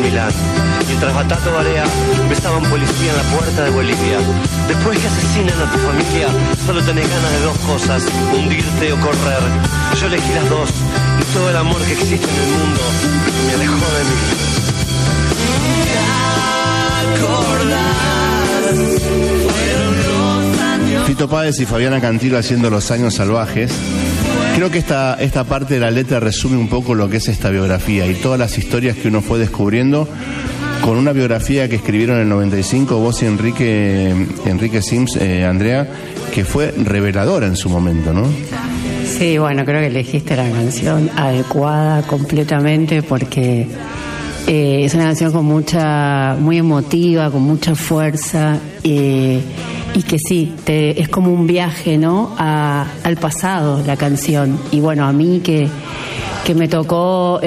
Milán. Mientras Batato Barea besaba a un policía en la puerta de Bolivia. Después que asesinan a tu familia, solo tenés ganas de dos cosas: hundirte o correr. Yo elegí las dos, y todo el amor que existe en el mundo me alejó de mí. Fito Páez y Fabiana Cantilo haciendo Los Años Salvajes. Creo que esta parte de la letra resume un poco lo que es esta biografía y todas las historias que uno fue descubriendo con una biografía que escribieron en el 95 vos y Enrique Sims, Andrea, que fue reveladora en su momento, ¿no? Sí, bueno, creo que elegiste la canción adecuada completamente porque es una canción con muy emotiva, con mucha fuerza y que sí, es como un viaje, ¿no? Al pasado, la canción. Y bueno, a mí que me tocó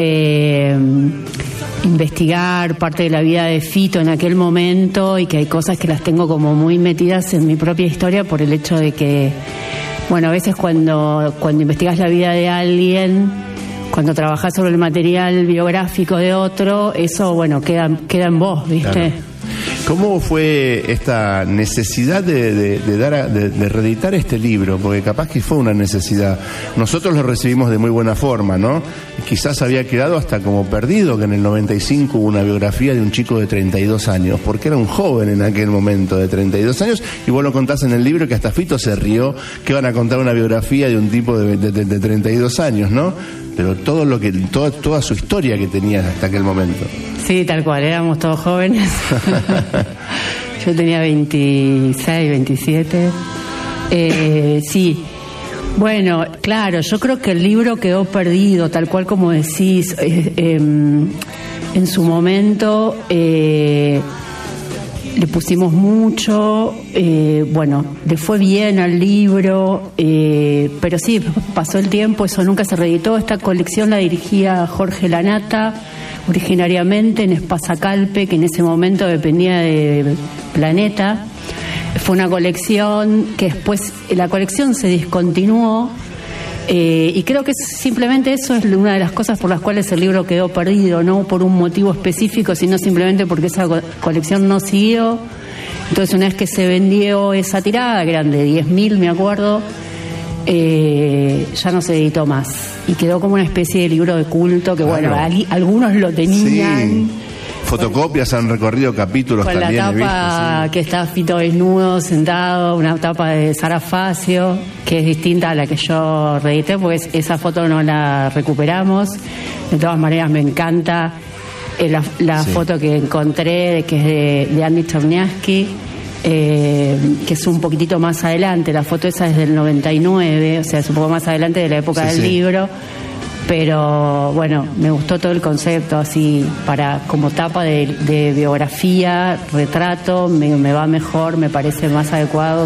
investigar parte de la vida de Fito en aquel momento y que hay cosas que las tengo como muy metidas en mi propia historia por el hecho de que, bueno, a veces cuando investigas la vida de alguien, cuando trabajás sobre el material biográfico de otro, eso, bueno, queda en vos, ¿viste? Claro. ¿Cómo fue esta necesidad de reeditar este libro? Porque capaz que fue una necesidad. Nosotros lo recibimos de muy buena forma, ¿no? Quizás había quedado hasta como perdido que en el 95 hubo una biografía de un chico de 32 años, porque era un joven en aquel momento de 32 años, y vos lo contás en el libro que hasta Fito se rió que van a contar una biografía de un tipo de 32 años, ¿no? Pero toda su historia que tenía hasta aquel momento. Sí, tal cual, éramos todos jóvenes. Yo tenía 26, 27. Sí. Bueno, claro, yo creo que el libro quedó perdido, tal cual como decís. En su momento le pusimos mucho, bueno, le fue bien al libro, pero sí, pasó el tiempo, eso nunca se reeditó. Esta colección la dirigía Jorge Lanata, originariamente en Espasacalpe, que en ese momento dependía de Planeta. Fue una colección que después la colección se discontinuó, y creo que simplemente eso es una de las cosas por las cuales el libro quedó perdido, no por un motivo específico, sino simplemente porque esa colección no siguió. Entonces, una vez que se vendió esa tirada, que eran de 10.000, me acuerdo, ya no se editó más y quedó como una especie de libro de culto que, claro, bueno, algunos lo tenían. Sí. Fotocopias han recorrido capítulos con también. Con la tapa, sí, que está Fito desnudo, sentado, una tapa de Sara Facio, que es distinta a la que yo reedité, porque esa foto no la recuperamos. De todas maneras, me encanta la foto que encontré, que es de Andy Czerniawski, que es un poquitito más adelante. La foto esa es del 99, o sea, es un poco más adelante de la época del libro. Pero bueno, me gustó todo el concepto así como tapa de biografía, retrato, me va mejor, me parece más adecuado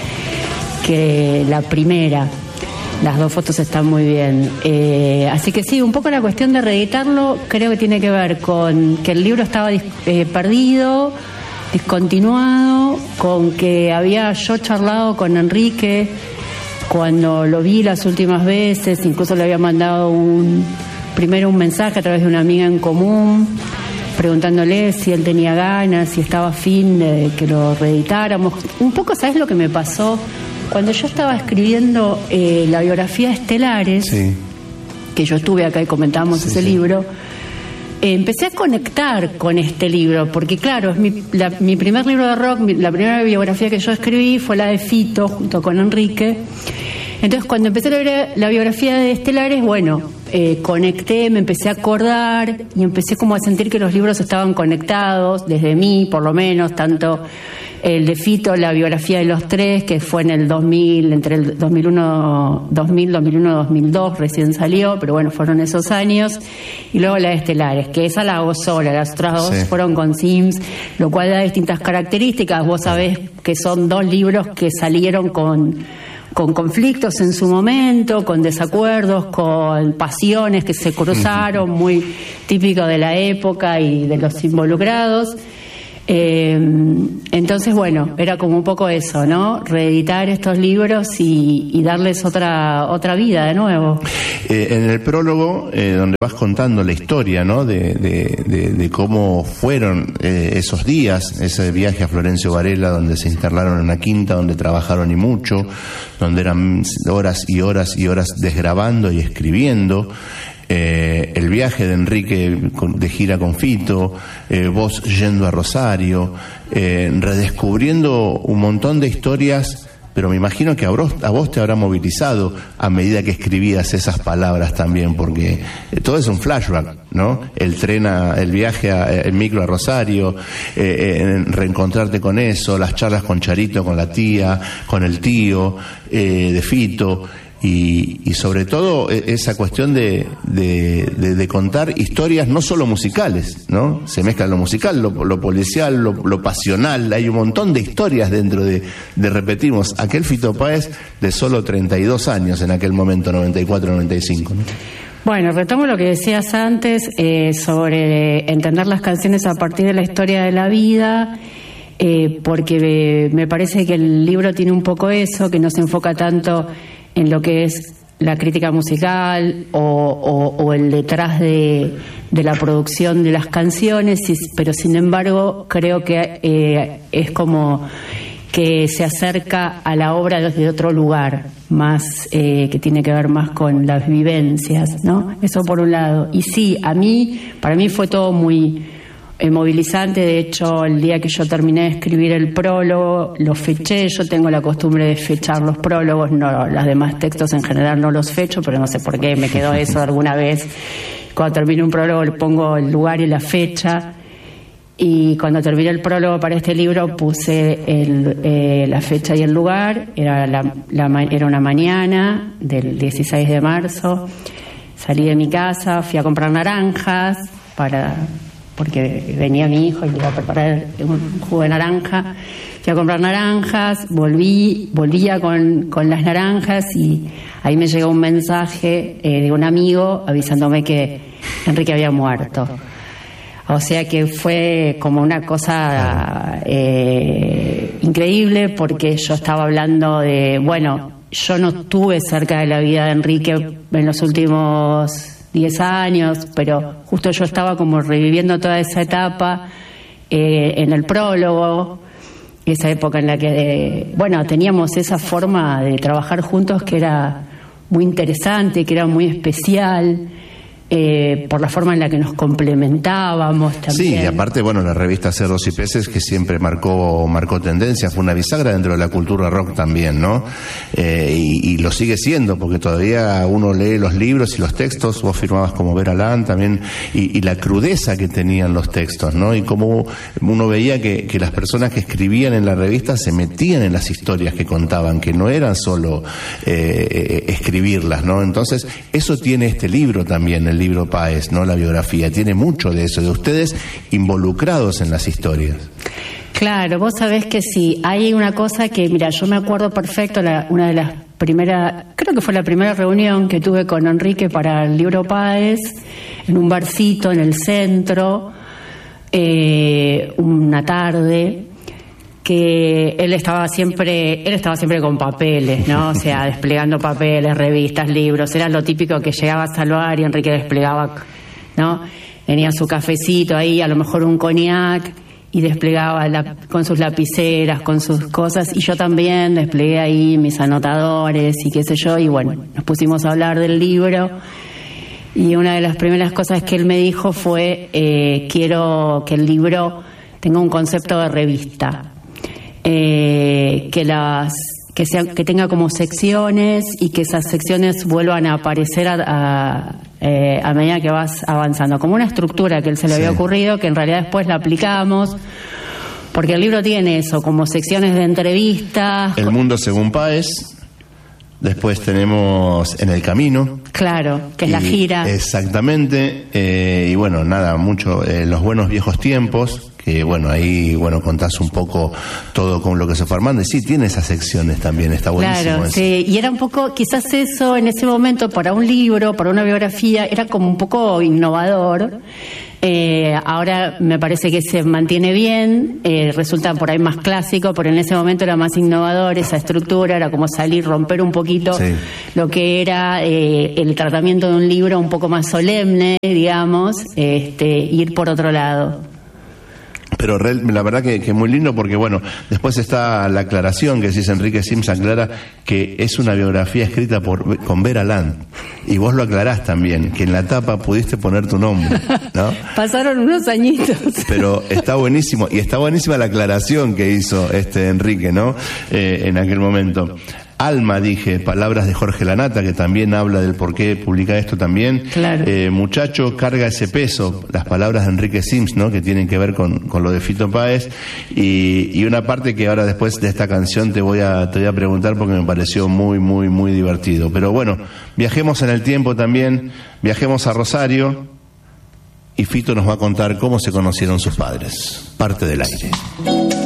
que la primera. Las dos fotos están muy bien, así que sí, un poco la cuestión de reeditarlo creo que tiene que ver con que el libro estaba perdido, discontinuado, con que había yo charlado con Enrique cuando lo vi las últimas veces, incluso le había mandado primero un mensaje a través de una amiga en común, preguntándole si él tenía ganas, si estaba afín de que lo reeditáramos. Un poco, ¿sabes lo que me pasó? Cuando yo estaba escribiendo la biografía de Estelares, sí, que yo estuve acá y comentábamos ese libro, empecé a conectar con este libro, porque claro, es mi primer libro de rock, la primera biografía que yo escribí fue la de Fito, junto con Enrique. Entonces, cuando empecé la biografía de Estelares, bueno, conecté, me empecé a acordar y empecé como a sentir que los libros estaban conectados, desde mí, por lo menos, tanto el de Fito, la biografía de los tres, que fue en el 2000, entre el 2001, 2002, recién salió, pero bueno, fueron esos años, y luego la de Estelares, que esa la hago sola, las otras dos fueron con Sims, lo cual da distintas características. Vos sabés que son dos libros que salieron con conflictos en su momento, con desacuerdos, con pasiones que se cruzaron, muy típico de la época y de los involucrados. Entonces, bueno, era como un poco eso, ¿no? Reeditar estos libros y darles otra vida de nuevo. En el prólogo, donde vas contando la historia, ¿no? De cómo fueron esos días, ese viaje a Florencio Varela, donde se instalaron en una quinta, donde trabajaron y mucho, donde eran horas y horas y horas desgrabando y escribiendo. El viaje de Enrique de gira con Fito, vos yendo a Rosario, redescubriendo un montón de historias, pero me imagino que a vos te habrá movilizado a medida que escribías esas palabras también, porque todo es un flashback, ¿no? El viaje el micro a Rosario, reencontrarte con eso, las charlas con Charito, con la tía, con el tío de Fito. Y sobre todo esa cuestión de contar historias no solo musicales, ¿no? Se mezcla lo musical, lo policial, lo pasional. Hay un montón de historias dentro de repetimos, aquel Fito Páez de solo 32 años en aquel momento, 94-95, ¿no? Bueno, retomo lo que decías antes sobre entender las canciones a partir de la historia de la vida. Porque me parece que el libro tiene un poco eso, que no se enfoca tanto en lo que es la crítica musical o el detrás de la producción de las canciones, pero sin embargo creo que es como que se acerca a la obra desde otro lugar, más que tiene que ver más con las vivencias, ¿no? Eso por un lado. Y sí, para mí fue todo muy movilizante. De hecho, el día que yo terminé de escribir el prólogo, lo feché. Yo tengo la costumbre de fechar los prólogos, no, los demás textos en general no los fecho, pero no sé por qué me quedó eso alguna vez. Cuando termino un prólogo le pongo el lugar y la fecha, y cuando terminé el prólogo para este libro puse la fecha y el lugar. Era una mañana del 16 de marzo. Salí de mi casa, fui a comprar naranjas porque venía mi hijo y le iba a preparar un jugo de naranja. Fui a comprar naranjas, volvía con las naranjas, y ahí me llegó un mensaje de un amigo avisándome que Enrique había muerto. O sea que fue como una cosa increíble, porque yo estaba hablando yo no estuve cerca de la vida de Enrique en los últimos 10 años, pero justo yo estaba como reviviendo toda esa etapa en el prólogo, esa época en la que teníamos esa forma de trabajar juntos que era muy interesante, que era muy especial, por la forma en la que nos complementábamos también. Sí, y aparte, la revista Cerdos y Peces, que siempre marcó tendencia, fue una bisagra dentro de la cultura rock también, ¿no? Y lo sigue siendo, porque todavía uno lee los libros y los textos. Vos firmabas como Vera Lán también, y la crudeza que tenían los textos, ¿no? Y cómo uno veía que las personas que escribían en la revista se metían en las historias que contaban, que no eran solo escribirlas, ¿no? Entonces, eso tiene este libro también, el libro Páez, ¿no? La biografía tiene mucho de eso, de ustedes involucrados en las historias. Claro, vos sabés que sí, hay una cosa que, mira, yo me acuerdo perfecto, una de las primeras, creo que fue la primera reunión que tuve con Enrique para el libro Páez, en un barcito en el centro, una tarde, que él estaba siempre con papeles, ¿no? O sea, desplegando papeles, revistas, libros. Era lo típico que llegaba a saludar y Enrique desplegaba, ¿no? Tenía su cafecito ahí, a lo mejor un cognac, y desplegaba con sus lapiceras, con sus cosas. Y yo también desplegué ahí mis anotadores y qué sé yo. Y nos pusimos a hablar del libro. Y una de las primeras cosas que él me dijo fue, quiero que el libro tenga un concepto de revista. Que tenga como secciones, y que esas secciones vuelvan a aparecer a medida que vas avanzando, como una estructura que él se le había ocurrido, que en realidad después la aplicamos, porque el libro tiene eso, como secciones de entrevistas. El mundo según Páez. Después tenemos En el Camino. Claro, que es la gira. Exactamente. Y mucho Los Buenos Viejos Tiempos, que ahí contás un poco todo con lo que se fue armando. Y sí, tiene esas secciones también, está buenísimo. Claro, eso. Sí, y era un poco, quizás eso en ese momento, para un libro, para una biografía, era como un poco innovador. Ahora me parece que se mantiene bien, resulta por ahí más clásico, pero en ese momento era más innovador esa estructura, era como salir, romper un poquito lo que era el tratamiento de un libro un poco más solemne, digamos, ir por otro lado. Pero la verdad que es muy lindo porque, bueno, después está la aclaración que decís, Enrique Sims aclara que es una biografía escrita con Vera Land. Y vos lo aclarás también, que en la tapa pudiste poner tu nombre, ¿no? Pasaron unos añitos. Pero está buenísimo, y está buenísima la aclaración que hizo Enrique, ¿no? En aquel momento. Alma, dije, palabras de Jorge Lanata, que también habla del por qué publica esto también. Claro. Muchacho, carga ese peso, las palabras de Enrique Sims, ¿no? Que tienen que ver con lo de Fito Páez. Y una parte que ahora después de esta canción te voy a preguntar porque me pareció muy, muy, muy divertido. Pero bueno, viajemos en el tiempo también, viajemos a Rosario y Fito nos va a contar cómo se conocieron sus padres. Parte del aire.